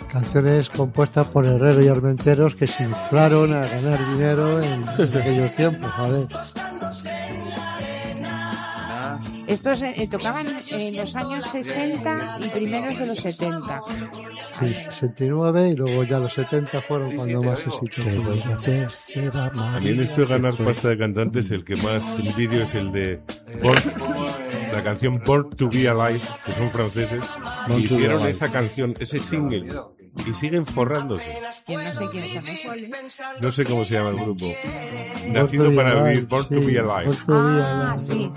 canciones compuestas por herreros y armenteros que se inflaron a ganar dinero en aquellos tiempos, ¿vale? Estos tocaban en los años 60 y primeros de los 70. Sí, 69 y luego ya los 70 fueron cuando más éxito. A mí en esto de ganar pasta de cantantes, el que más envidio es el de la canción Born to Be Alive, que son franceses, y hicieron esa canción, ese single, y siguen forrándose. Que no sé quién son. No sé cómo se llama el grupo. Nacido para vivir, Born to Be Alive. Ah, sí.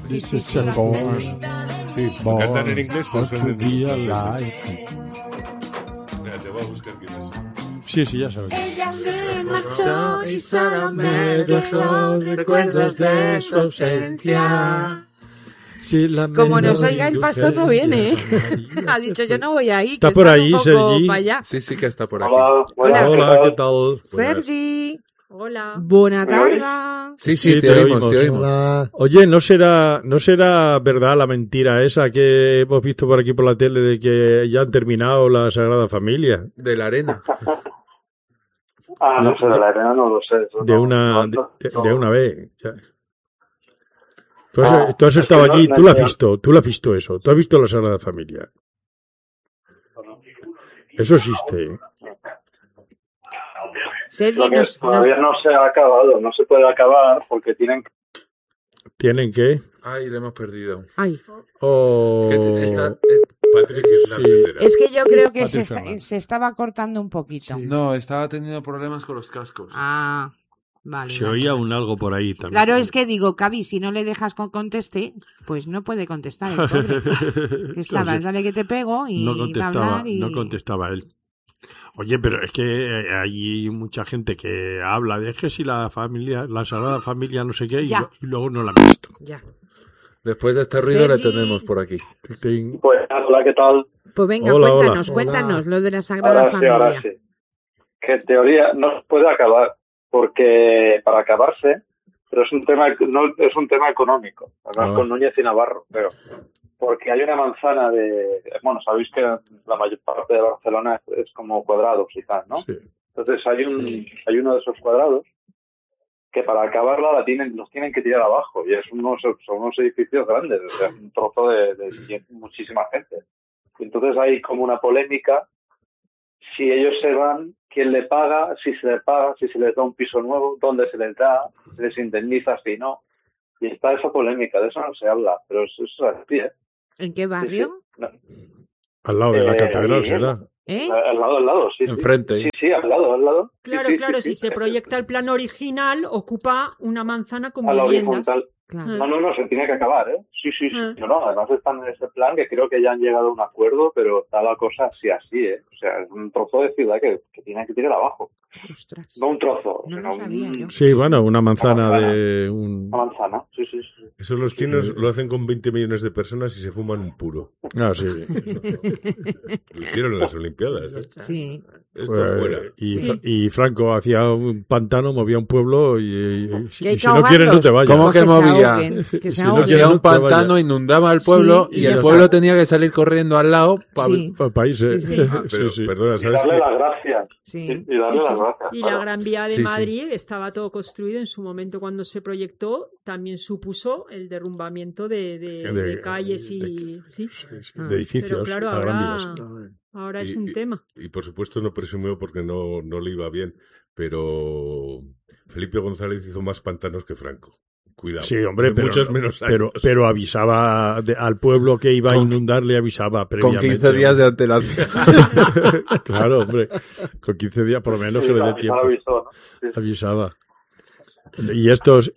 Sí, cantan en inglés, pues son en inglés. Te voy a buscar quién es. Sí, ya sabes. Ella se marchó y solo me dejó recuerdos de su ausencia. Como nos oiga el pastor no viene, ¿eh? Ha dicho yo no voy ahí. Está por ahí, Sergi. Sí, que está por aquí. Hola, ¿qué tal? Sergi. Hola. Buena tarde. Sí, te oímos. Oye, ¿no será verdad la mentira esa que hemos visto por aquí por la tele de que ya han terminado la Sagrada Familia? De la arena. No sé, de la arena no lo sé. De una vez. Ya. Tú has estado allí, tú lo has visto eso, tú has visto la Sagrada Familia. Eso existe. Todavía no se ha acabado, no se puede acabar porque tienen... ¿Tienen qué? Ay, lo hemos perdido. Ay. Es que yo creo que se estaba cortando un poquito. Sí. No, estaba teniendo problemas con los cascos. Ah, vale. Se oía un algo por ahí también. Claro, es que digo, Cavi, si no le dejas que conteste, pues no puede contestar el pobre. Que estaba, dale que te pego y no contestaba, va a hablar y... no contestaba él. Oye, pero es que hay mucha gente que habla de que si la Sagrada Familia no sé qué, y luego no la han visto. Ya. Después de este ruido le tenemos por aquí. Pues, hola, ¿qué tal? Pues venga, cuéntanos lo de la Sagrada Familia. Ahora sí. Que en teoría no se puede acabar, porque para acabarse, pero es un tema económico, además con Núñez y Navarro, pero porque hay una manzana sabéis que la mayor parte de Barcelona es como cuadrados y tal, ¿no? Sí. Entonces hay uno de esos cuadrados que para acabarla los tienen que tirar abajo, y son unos edificios grandes, o sea, un trozo de muchísima gente. Y entonces hay como una polémica, si ellos se van, ¿quién le paga? Si se les paga, si se les da un piso nuevo, ¿dónde se les da? ¿Se les indemniza si no? Y está esa polémica, de eso no se habla, pero eso es así, ¿eh? ¿En qué barrio? Sí. No. Al lado de la catedral, ¿será? Al lado, sí. Enfrente. Sí, al lado. Claro, si se proyecta el plan original, ocupa una manzana con a la viviendas. Horizontal. Claro. No, se tiene que acabar, ¿eh? Sí. No, además están en ese plan que creo que ya han llegado a un acuerdo, pero está la cosa así, ¿eh? O sea, es un trozo de ciudad que tienen que tirar abajo. Ostras. No un trozo, no sino lo sabía yo. Sí, bueno, una manzana Una manzana, sí. Eso los chinos lo hacen con 20 millones de personas y se fuman un puro. Ah, sí. Lo hicieron en las Olimpiadas, ¿eh? Sí. Esto fuera. Y Franco hacía un pantano, movía un pueblo y si no quieres no te vayas. ¿Cómo que movía? Si no quieres un pantano, inundaba el pueblo y el pueblo tenía que salir corriendo al lado para irse. Perdona, ¿sabes? Y darle las gracias. Y la Gran Vía de Madrid estaba todo construido en su momento cuando se proyectó, también supuso el derrumbamiento de calles y de edificios. Pero claro, ahora es un tema. Y por supuesto no presumió porque no le iba bien, pero Felipe González hizo más pantanos que Franco. Cuidado. Sí, hombre, muchos menos años. Pero avisaba al pueblo que iba a inundar, le avisaba previamente. Con 15 días de antelación. Claro, hombre. Con 15 días por lo menos que le dé tiempo. Avisaba. Y estos,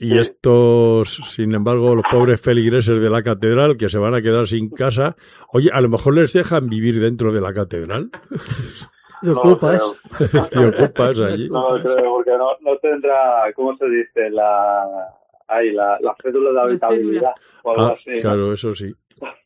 sin embargo, los pobres feligreses de la catedral que se van a quedar sin casa, oye, a lo mejor les dejan vivir dentro de la catedral. ¿Y ocupas? ¿Y ocupas allí? No creo, porque no tendrá, ¿cómo se dice? La cédula de habitabilidad o algo así. Claro, eso sí.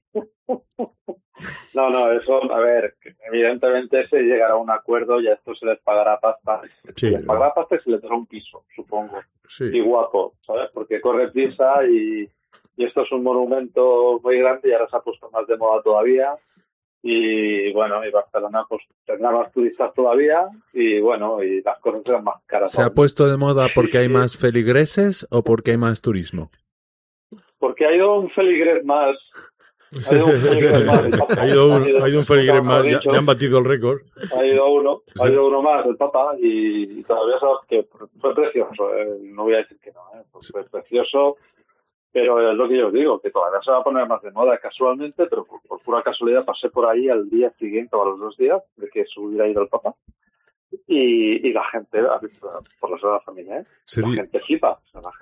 No, eso, a ver, evidentemente se llegará a un acuerdo y a esto se les pagará pasta. Se les pagará pasta y se les dará un piso, supongo. Sí. Y guapo, ¿sabes? Porque corre prisa y esto es un monumento muy grande y ahora se ha puesto más de moda todavía. Y bueno, y Barcelona pues tendrá más turistas todavía y bueno, y las cosas serán más caras. ¿Se ha puesto de moda porque hay más feligreses o porque hay más turismo? Porque ha ido un feligres más. Ha ido un feligres más, ya han batido el récord. Ha ido uno más, el Papa, y todavía sabes que fue precioso, no voy a decir que no, fue precioso. Pero es lo que yo os digo, que todavía se va a poner más de moda casualmente, pero por pura casualidad pasé por ahí al día siguiente o a los 2 días de que se hubiera ido el Papa. Y la gente, por la Sagrada Familia, la gente flipa.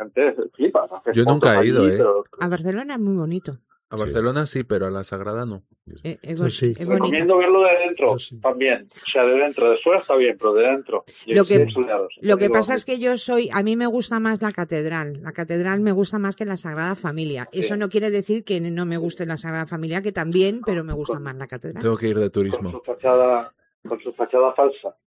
Yo nunca he ido, A Barcelona es muy bonito. A Barcelona sí, pero a la Sagrada no. Es bonito. Recomiendo verlo de dentro también. O sea, de dentro, de fuera está bien, pero de dentro. Lo que pasa es que a mí me gusta más la catedral. La catedral me gusta más que la Sagrada Familia. Sí. Eso no quiere decir que no me guste la Sagrada Familia, que también, pero me gusta más la catedral. Tengo que ir de turismo. Con su fachada falsa.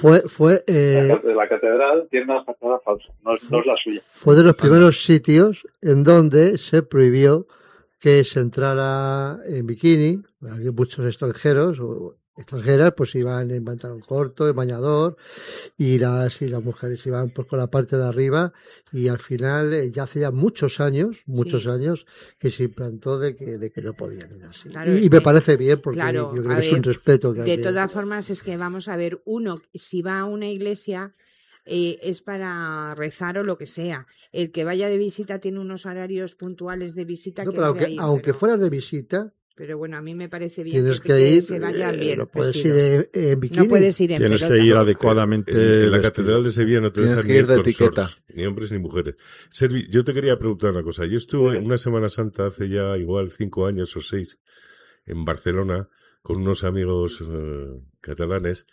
La catedral tiene una fachada falsa, no es la suya. Fue de los primeros sitios en donde se prohibió que se entrara en bikini. Muchos extranjeras pues iban en pantalón corto, en bañador, y las mujeres iban pues con la parte de arriba, y al final ya hace ya muchos años que se implantó de que no podían ir así. Claro, y me parece bien, porque yo creo que es un respeto que hay. De todas formas, es que vamos a ver, uno, si va a una iglesia es para rezar o lo que sea. El que vaya de visita tiene unos horarios puntuales de visita. No, pero aunque fueras de visita, pero bueno, a mí me parece bien tienes que ir, se vayan bien no puedes ir en bikini. No puedes ir en tienes pelota. Que ir adecuadamente. En la Catedral de Sevilla no te tienes que ir de etiqueta. Ni hombres ni mujeres. Servi, yo te quería preguntar una cosa. Yo estuve en una Semana Santa hace ya igual 5 años o 6 en Barcelona con unos amigos catalanes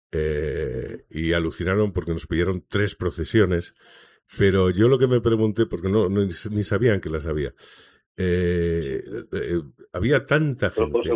y alucinaron porque nos pidieron 3 procesiones. Pero yo lo que me pregunté, porque ni sabían que las había. Había tanta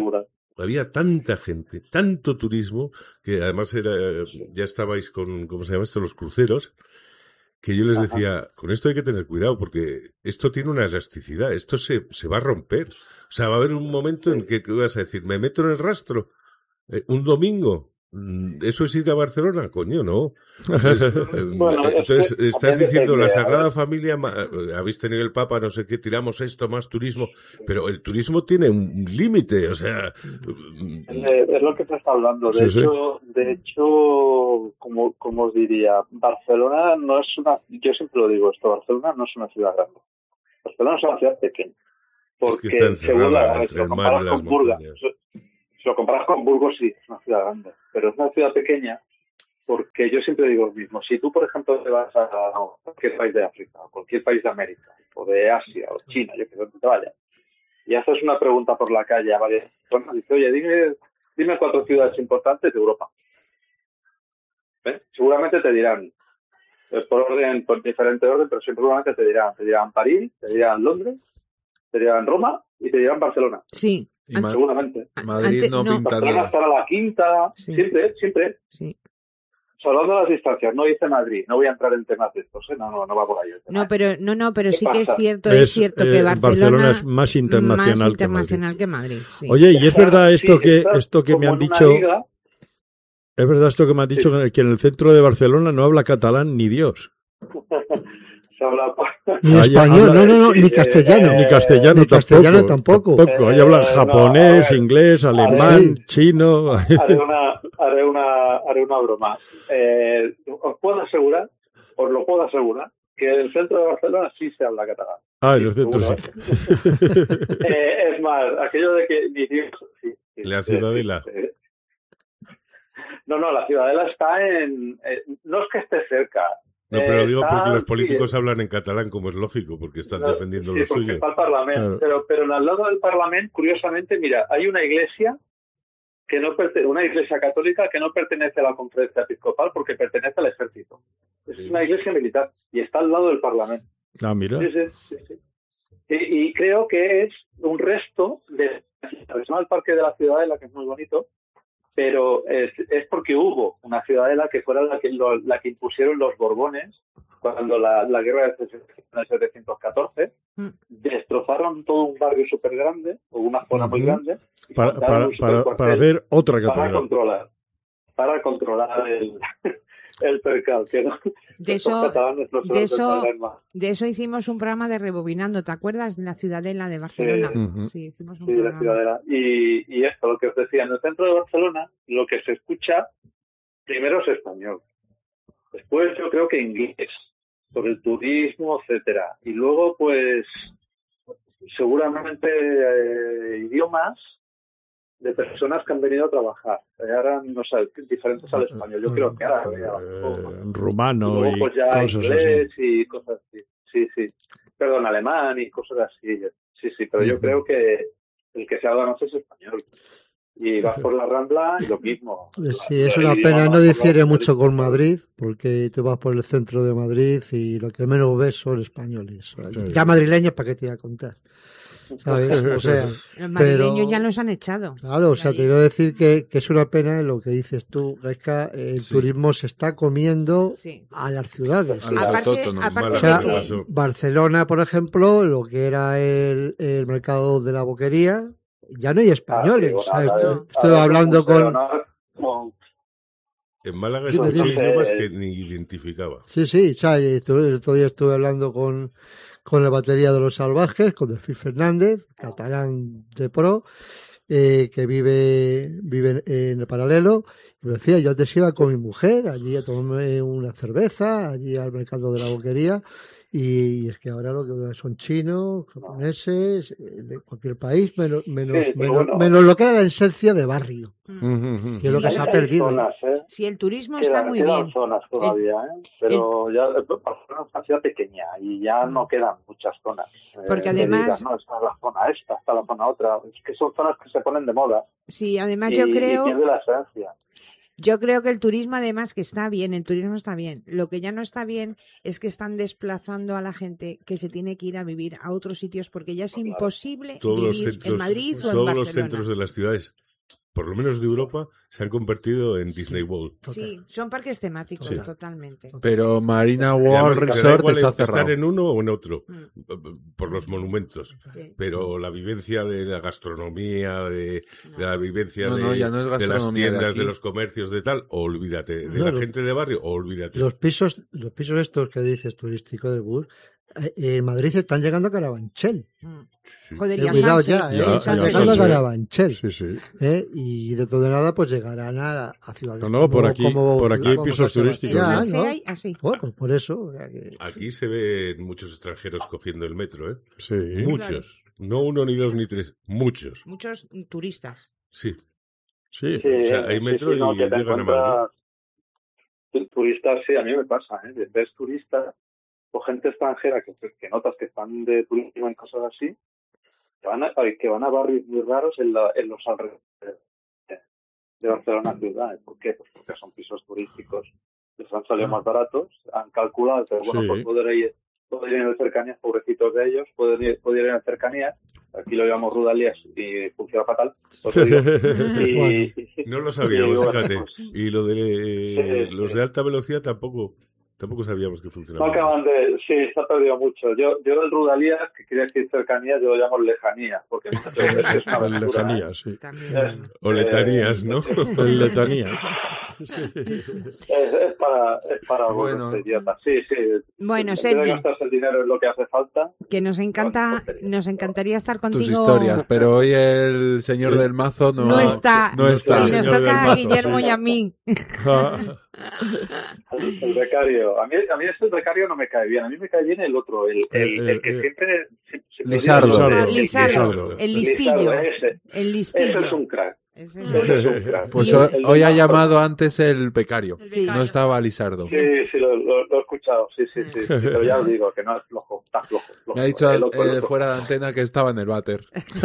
gente, tanto turismo, que además ya estabais con, ¿cómo se llama esto? Los cruceros, que yo les decía, con esto hay que tener cuidado, porque esto tiene una elasticidad, esto se va a romper. O sea, va a haber un momento en que vas a decir, ¿me meto en el rastro? ¿Un domingo? ¿Eso es ir a Barcelona? Coño, no. Entonces, estás diciendo, la Sagrada Familia, habéis tenido el Papa, no sé qué, tiramos esto, más turismo, pero el turismo tiene un límite, o sea... Es lo que te está hablando. De hecho, como os diría, Barcelona no es yo siempre lo digo esto, Barcelona no es una ciudad grande. Barcelona es una ciudad pequeña. Porque es que está encerrada entre el mar y las montañas. Si lo comparas con Burgos, sí, es una ciudad grande, pero es una ciudad pequeña porque yo siempre digo lo mismo. Si tú, por ejemplo, te vas a cualquier país de África, o cualquier país de América, o de Asia, o China, yo que sé dónde te vayas, y haces una pregunta por la calle a varias personas, dices, oye, dime 4 ciudades importantes de Europa. ¿Ven? Seguramente te dirán, por diferente orden, pero seguramente te dirán París, te dirán Londres, te dirán Roma y te dirán Barcelona. Sí. Seguramente. Madrid no pinta Barcelona nada. estará a la quinta, sí. Siempre. Sí. Hablando de las distancias, no dice Madrid, no voy a entrar en temas de estos, no va por ahí. No, pero sí que es cierto que Barcelona es más internacional que Madrid. Sí. Oye, y es verdad esto que me han dicho. Es verdad esto que me han dicho, que en el centro de Barcelona no habla catalán ni Dios. Ni español, no, ni castellano. Ni castellano tampoco. Ahí hablan japonés, inglés, alemán, chino. Haré una broma. Os lo puedo asegurar, que en el centro de Barcelona sí se habla catalán. En el centro sí. Es más, aquello de que ni Dios... Sí, la Ciudadela. No, la Ciudadela está no es que esté cerca. No, pero digo porque los políticos hablan en catalán, como es lógico, porque están defendiendo lo suyo. Está el Parlamento. Claro. Pero al lado del Parlamento, curiosamente, mira, hay una iglesia una iglesia católica que no pertenece a la conferencia episcopal porque pertenece al ejército. Es una iglesia militar y está al lado del Parlamento. Mira. Sí. Y creo que es un resto de el Parque de la Ciudadela, que es muy bonito, pero es porque hubo una ciudadela que fuera la que impusieron los Borbones cuando la guerra de secesión en el 714, destrozaron todo un barrio súper grande, o una zona muy grande, para hacer otra catedral. Para controlar el percal. Que no, de eso hicimos un programa de Rebobinando, ¿te acuerdas? De la Ciudadela de Barcelona. Sí, hicimos un programa. La Ciudadela. Y esto, lo que os decía, en el centro de Barcelona, lo que se escucha primero es español. Después yo creo que inglés, sobre el turismo, etcétera. Y luego, pues, seguramente idiomas de personas que han venido a trabajar. Ahora, no sé, diferentes al español. Yo creo que árabe, rumano y pues ya cosas inglés así. Y cosas así. Sí. Perdón, alemán y cosas así. Sí, pero yo creo que el que se habla más es español. Y vas por la Rambla y lo mismo. Sí, es una pena, no difiere mucho con Madrid, porque tú vas por el centro de Madrid y lo que menos ves son españoles. Ya madrileños, ¿para qué te iba a contar? ¿Sabes? O sea, los madrileños ya los han echado. Claro, o sea, te quiero decir que es una pena lo que dices tú, Gaizka, el turismo se está comiendo a las ciudades. Aparte o sea, Barcelona, por ejemplo, lo que era el mercado de la boquería, ya no hay españoles. Estoy hablando con... En Málaga es mucho idiomas que ni identificaba. Sí, o sea, el otro día estuve hablando con la batería de los salvajes, con Delfín Fernández, catalán de pro, que vive en el Paralelo. Y me decía, yo antes iba con mi mujer allí a tomarme una cerveza, allí al mercado de la boquería, y es que ahora lo que son chinos, japoneses, de cualquier país, menos lo que era la esencia de barrio, que es lo que se ha perdido. Zonas, Sí, el turismo está muy bien. Zonas todavía, pero ya es una ciudad pequeña y ya no quedan muchas zonas. Porque además... no, está la zona esta, está la zona otra. Es que son zonas que se ponen de moda. Sí, además yo creo... Y pierde la esencia. Yo creo que el turismo, además, que está bien, el turismo está bien. Lo que ya no está bien es que están desplazando a la gente que se tiene que ir a vivir a otros sitios porque ya es imposible vivir en Madrid o en Barcelona. Todos los centros de las ciudades, por lo menos de Europa, se han convertido en Disney World. Sí, son parques temáticos, totalmente. Pero Marina World Resort está cerrado. Estar en uno o en otro, por los monumentos. Sí. Pero la vivencia de la gastronomía, de la vivencia de las tiendas, de los comercios, de tal, olvídate. De la gente de barrio, olvídate. Los pisos estos que dices turísticos del bus, en Madrid están llegando a Carabanchel. Joder, cuidado ya, están llegando a Carabanchel. Sí. Y dentro de nada pues llegarán a ciudades. No, por aquí hay pisos turísticos. Bueno, por eso. Aquí se ven muchos extranjeros cogiendo el metro, ¿eh? Sí. Muchos. No uno, ni dos, ni tres. Muchos. Muchos turistas. Sí. O sea, hay metro y llegan a Madrid. Turistas, sí, a mí me pasa, ¿eh? Ves turistas o gente extranjera que notas que están de turismo en cosas así, que van a barrios muy raros en los alrededores de Barcelona ciudad. ¿Por qué? Pues porque son pisos turísticos, les han salido más baratos, han calculado que pues poder ir en cercanías, pobrecitos de ellos, poder ir en cercanías. Aquí lo llamamos Rudalías y funciona fatal. No lo sabíamos, fíjate. Y lo de los de alta velocidad tampoco sabíamos que funcionaba. No acaban sí, se ha perdido mucho. Yo el Rudalías, que quería decir cercanías, yo lo llamo lejanía, porque muchas veces es una aventura. Lejanía, sí. O letanías, ¿no? Letanía. Sí. Es para bueno. idiotas. Sí. Bueno, Sergi, gastarse el dinero es lo que hace falta. Que nos encantaría estar contigo. Tus historias, pero hoy el señor del mazo no está. Y nos toca a Guillermo y a mí. El becario. A mí ese becario no me cae bien. A mí me cae bien el otro, el que siempre... Lizardo. El listillo. Ese es un crack. Pues hoy ha llamado antes el becario. No estaba Lizardo. Sí, lo he escuchado. Sí. Pero ya os digo que no es flojo, está flojo. Me ha dicho fuera de antena que estaba en el váter.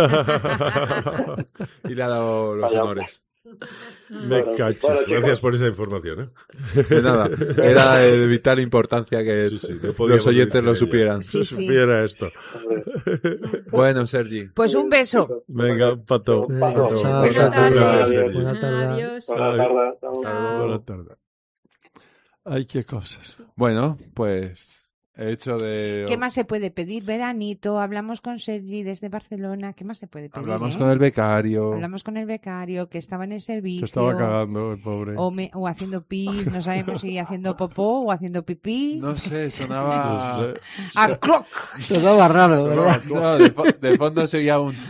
Y le ha dado los honores. Me cachas. Gracias por esa información. De nada, era de vital importancia que los oyentes lo supieran. Supiera esto. Bueno, Sergi. Pues un beso. Venga, Pato. Chao. Buenas tardes. Buenas tardes. Adiós. Buenas tardes. Buenas tardes. Ay, qué cosas. Bueno, pues he hecho de... ¿Qué más se puede pedir? Veranito, hablamos con Sergi desde Barcelona. ¿Qué más se puede pedir? Hablamos con el becario. Hablamos con el becario que estaba en el servicio. Se estaba cagando, el pobre. O haciendo pis, no sabemos si haciendo popó o haciendo pipí. No sé, sonaba... ¡A clock! Sonaba raro, ¿verdad? No, de fondo se oía un...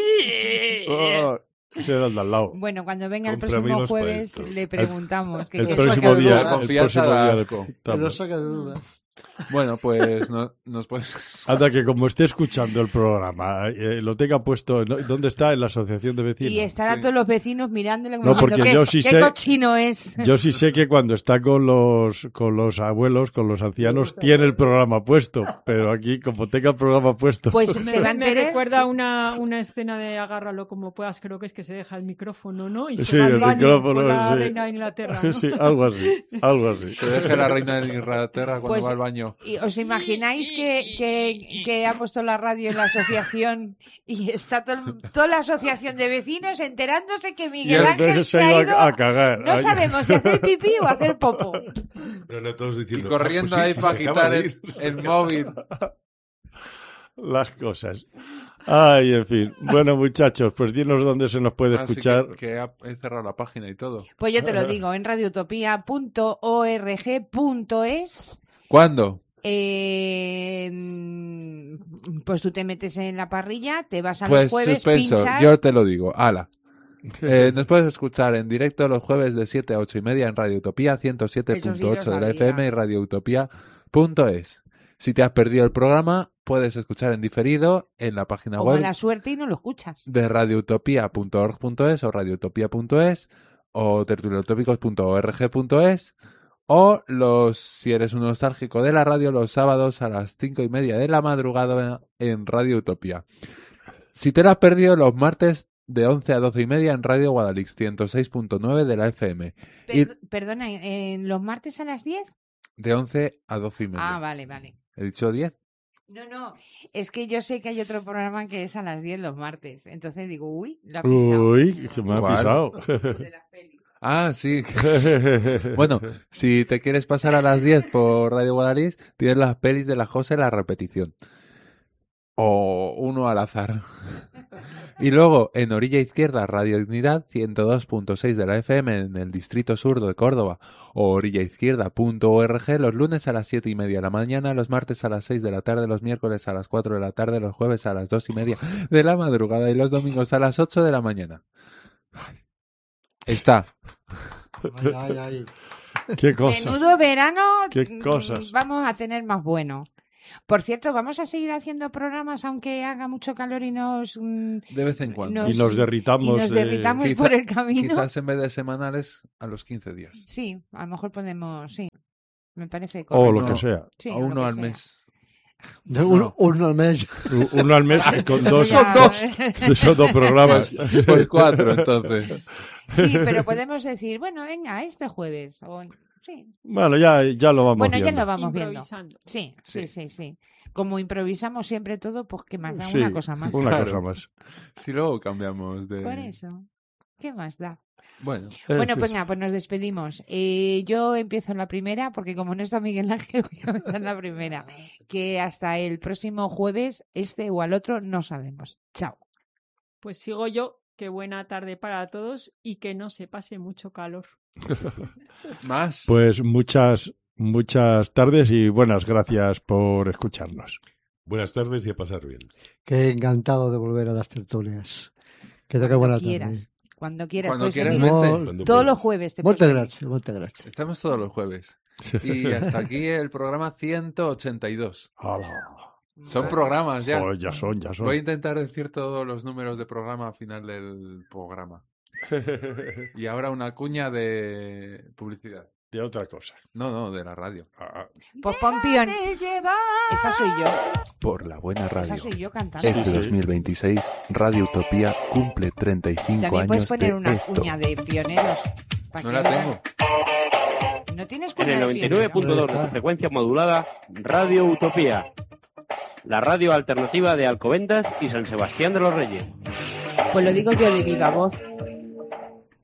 Ese era el de al lado. Bueno, cuando venga el próximo jueves le preguntamos. El próximo día. Que lo saca de dudas. Bueno, pues nos puedes... Anda, que como esté escuchando el programa, lo tenga puesto... ¿Dónde está? En la asociación de vecinos. Y estarán todos los vecinos mirándole como no, porque diciendo, yo sí ¿qué sé, cochino es? Yo sí sé que cuando está con los abuelos, con los ancianos, tiene el programa puesto. Pero aquí, como tenga el programa puesto... Pues se va a Me enterar. recuerda una escena de Agárralo como puedas, creo que es que se deja el micrófono, ¿no? Y sí, se va al el baño micrófono, con la sí. reina de Inglaterra, ¿no? Sí, algo así. Se deja la reina de Inglaterra cuando Pues, va al baño. ¿Y os imagináis que ha puesto la radio en la asociación y está toda la asociación de vecinos enterándose que Miguel Ángel se ha ido a cagar? No sabemos si hacer pipí o hacer popo. No, todos diciendo, y corriendo pues ahí sí, para se quitar acaba de ir. el móvil. Las cosas. Ay, en fin. Bueno, muchachos, pues dinos dónde se nos puede escuchar. Sí, que he cerrado la página y todo. Pues yo te lo digo, en radioutopia.org.es. ¿Cuándo? Pues tú te metes en la parrilla, te vas a pues los jueves, suspenso, pinchas. yo te lo digo, ala. Nos puedes escuchar en directo los jueves de 7 a 8 y media en Radio Utopía 107.8 de la FM y radioutopía.es. Si te has perdido el programa, puedes escuchar en diferido en la página web. O mala suerte y no lo escuchas. De radioutopia.org.es o radioutopia.es o tertuliatópicos.org.es. O si eres un nostálgico de la radio, los sábados a las 5:30 de la madrugada en Radio Utopía. Si te lo has perdido, los martes de 11 a 12:30 en Radio Guadalix 106.9 de la FM. Perdona, ¿en los martes a las 10? De 11 a 12:30. Ah, vale. ¿He dicho 10? No, es que yo sé que hay otro programa que es a las 10 los martes. Entonces digo, uy, la ha pisado. Uy, se me ha pisado. De las pelis. Ah, sí. Bueno, si te quieres pasar a las 10 por Radio Guadalix, tienes las pelis de la José, la repetición. O uno al azar. Y luego, en Orilla Izquierda, Radio Dignidad, 102.6 de la FM en el Distrito Sur de Córdoba, o orillaizquierda.org, los lunes a las 7:30 de la mañana, los martes a las 6 de la tarde, los miércoles a las 4 de la tarde, los jueves a las 2:30 de la madrugada y los domingos a las 8 de la mañana. Está. Ay. Qué cosas. Menudo verano. Qué cosas. Vamos a tener más bueno. Por cierto, vamos a seguir haciendo programas aunque haga mucho calor y de vez en cuando. Y nos derritamos. Por el camino. Quizás en vez de semanales, a los 15 días. Sí, a lo mejor podemos, sí. Me parece correcto. O lo que sea. Sí, o uno al mes. Uno al mes. Uno al mes con dos. Son dos programas. Pues 4, entonces. Sí, pero podemos decir, bueno, venga, este jueves. Sí. Bueno, ya lo vamos viendo. Bueno, ya lo vamos viendo. Sí. Como improvisamos siempre todo, pues que más da una cosa más. Una cosa más. Si luego cambiamos de... Por eso. ¿Qué más da? Bueno, pues nada, pues nos despedimos. Yo empiezo en la primera, porque como no está Miguel Ángel, voy a empezar en la primera. Que hasta el próximo jueves, este o al otro, no sabemos. Chao. Pues sigo yo. Qué buena tarde para todos y que no se pase mucho calor. Más. Pues muchas tardes y buenas gracias por escucharnos. Buenas tardes y a pasar bien. Qué encantado de volver a las tertulias. Que tenga buena tarde. Cuando quieras. Cuando quieras, vente. Todos los jueves. Moltes gracias. Estamos todos los jueves. Y hasta aquí el programa 182. ¡Hala! Son programas ya. Oh, ya son. Voy a intentar decir todos los números de programa al final del programa. Y ahora una cuña de publicidad. De otra cosa. No, de la radio. Pues Pompion. Esa soy yo. Por la buena radio. Esa soy yo cantando. Este 2026, Radio Utopía cumple 35 también años. Puedes poner de una esto. cuña de pioneros. No la tengo. ¿No tienes cuña en el 99.2 de frecuencia modulada, Radio Utopía. La radio alternativa de Alcobendas y San Sebastián de los Reyes. Pues lo digo yo de viva voz.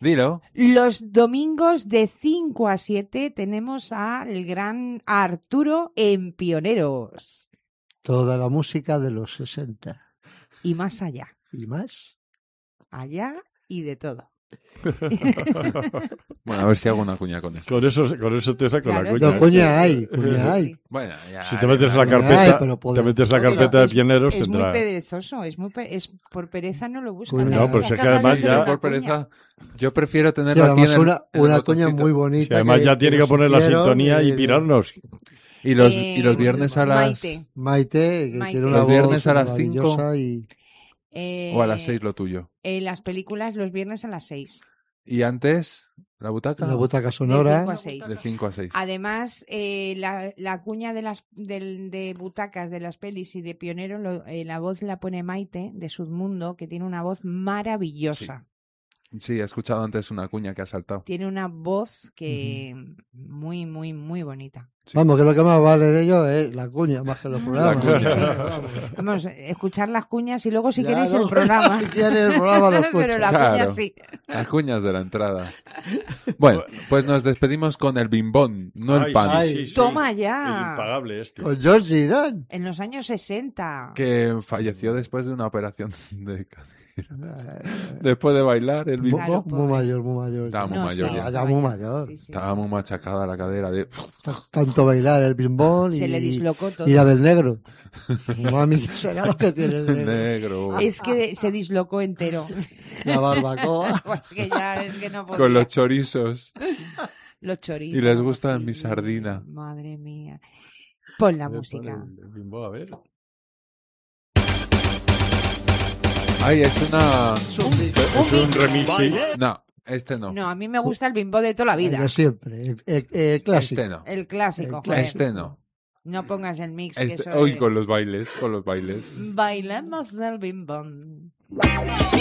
Dilo. Los domingos de 5 a 7 tenemos al gran Arturo en Pioneros. Toda la música de los 60. Y más allá. ¿Y más? Allá y de todo. Bueno, a ver si hago una cuña con esto. Con eso te saco la cuña. No, cuña hay. Bueno, ya, si te metes la carpeta, de Pioneros, es tendrá. Muy perezoso, por pereza no lo buscan. No, pero es que además ya por pereza, yo prefiero tenerla aquí en una cuña muy bonita. Si además ya tiene que poner la sintonía y pirarnos. Y los viernes a las... Maite, que tiene una los viernes voz a las 5 o a las 6 lo tuyo. Las películas los viernes a las 6. ¿Y antes? ¿La butaca? La butaca sonora. De 5 a 6. Además, la cuña de butacas de las pelis y de Pionero, la voz la pone Maite, de Submundo, que tiene una voz maravillosa. Sí, he escuchado antes una cuña que ha saltado. Tiene una voz que muy, muy, muy bonita. Sí. Vamos, que lo que más vale de ello es la cuña, más que los programas. Vamos, escuchar las cuñas y luego si queréis el programa. Si quieres el programa lo escuchas. Pero la cuña sí. Las cuñas de la entrada. Bueno, pues nos despedimos con el bimbón, no el pan. Sí. Toma ya. Es impagable este. Con George Dan. En los años 60. Que falleció después de una operación de después de bailar el bimbo. Claro, muy mayor. Estaba muy mayor. Ya muy mayor. Sí. Estaba muy machacada la cadera de... Tanto bailar el bimbón se le dislocó todo. Y la del negro. Mami, ¿qué será lo que tiene el negro? Es que se dislocó entero. La barbacoa. Pues que ya es que no podía. Con los chorizos. Los chorizos. Y les gusta mi sardina. Madre mía. Pon la música. El bimbo, a ver. Ay, es una... Es un remix. No, este no. No, a mí me gusta el bimbo de toda la vida. El de siempre. El clásico. Este no. El clásico. Este no. No pongas el mix. Hoy con los bailes. Bailemos el bimbón.